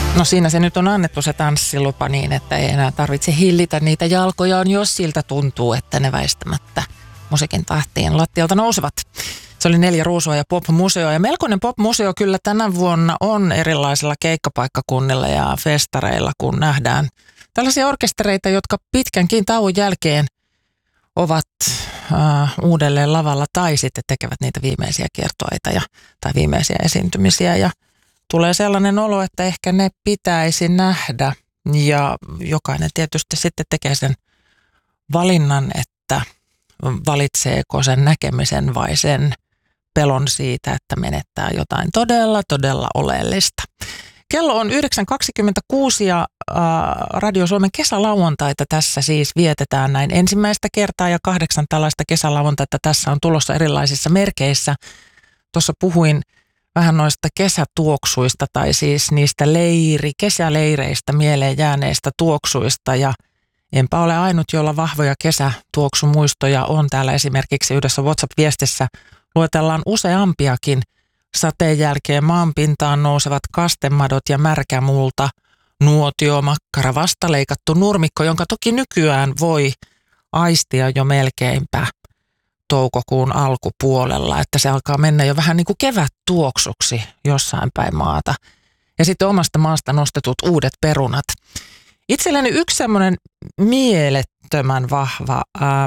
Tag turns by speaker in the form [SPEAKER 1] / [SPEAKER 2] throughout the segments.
[SPEAKER 1] No siinä se nyt on annettu se tanssilupa niin, että ei enää tarvitse hillitä niitä jalkojaan, jos siltä tuntuu, että ne väistämättä musiikin tahtiin lattialta nousevat. Se oli 4 ruusua ja pop-museo, ja melkoinen pop-museo kyllä tänä vuonna on erilaisilla keikkapaikkakunnilla ja festareilla, kun nähdään tällaisia orkestereita, jotka pitkänkin tauon jälkeen ovat uudelleen lavalla tai sitten tekevät niitä viimeisiä kiertueita tai viimeisiä esiintymisiä, ja tulee sellainen olo, että ehkä ne pitäisi nähdä, ja jokainen tietysti sitten tekee sen valinnan, että valitseeko sen näkemisen vai sen pelon siitä, että menettää jotain todella oleellista. Kello on 9.26 ja Radio Suomen kesälauantaita tässä siis vietetään näin ensimmäistä kertaa, ja 8 tällaista kesälauantaita tässä on tulossa erilaisissa merkeissä. Tuossa puhuin vähän noista kesätuoksuista tai siis niistä kesäleireistä mieleen jääneistä tuoksuista, ja enpä ole ainut, jolla vahvoja kesätuoksumuistoja on. Täällä esimerkiksi yhdessä WhatsApp-viestissä luetellaan useampiakin: sateen jälkeen maanpintaan nousevat kastemadot ja märkämulta, nuotio, makkara, vastaleikattu nurmikko, jonka toki nykyään voi aistia jo melkeinpä toukokuun alkupuolella, että se alkaa mennä jo vähän niin kuin kevättuoksuksi jossain päin maata. Ja sitten omasta maasta nostetut uudet perunat. Itselleni yksi semmoinen mielettömän vahva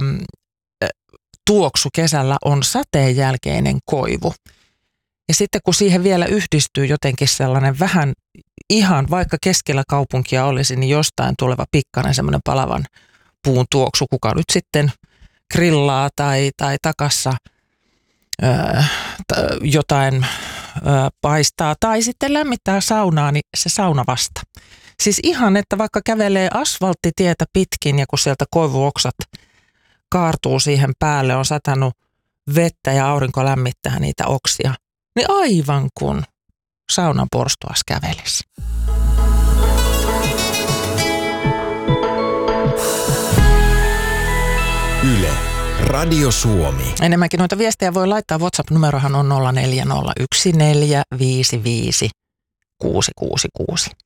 [SPEAKER 1] tuoksu kesällä on sateen jälkeinen koivu. Ja sitten kun siihen vielä yhdistyy jotenkin sellainen vähän ihan, vaikka keskellä kaupunkia olisi, niin jostain tuleva pikkainen semmoinen palavan puun tuoksu, kuka nyt sitten grillaa tai takassa jotain paistaa tai sitten lämmittää saunaa, niin se sauna vasta. Siis ihan, että vaikka kävelee asfalttitietä pitkin ja kun sieltä koivuoksat kaartuu siihen päälle, on satanut vettä ja aurinko lämmittää niitä oksia, niin aivan kuin saunan porstuas kävelisi.
[SPEAKER 2] Yle, Radio Suomi.
[SPEAKER 1] Enemmänkin noita viestejä voi laittaa. WhatsApp-numerohan on 0401455666.